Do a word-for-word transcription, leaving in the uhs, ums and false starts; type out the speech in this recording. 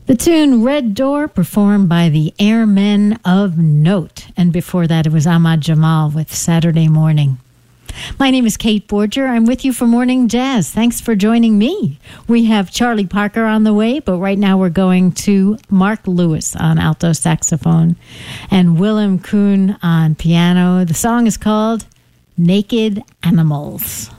The tune Red Door, performed by the Airmen of Note. And before that, it was Ahmad Jamal with Saturday Morning. My name is Kate Borger. I'm with you for Morning Jazz. Thanks for joining me. We have Charlie Parker on the way, but right now we're going to Mark Lewis on alto saxophone and Willem Koen on piano. The song is called Naked Animals.